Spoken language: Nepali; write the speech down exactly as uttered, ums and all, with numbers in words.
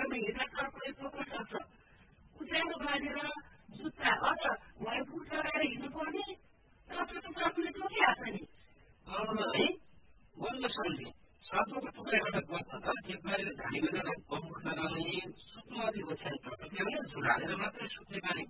बाटोमा हिँड्दा सर्कुले ठोक्न सक्छ उचाइलो बाँधेर जुत्ता अझ भए बुट लगाएर हिँड्नुपर्ने साथोको सर्कुले ठोकिहाल्छ नि है बल्ल सम्झे साथोको टुक्राबाट बस्न त टेकबारीले धाडी गरेर बम्बुट लगाउने सुत्नु अघि ओछ्यान टटक्याउने झुल हालेर मात्रै सुत्ने बानी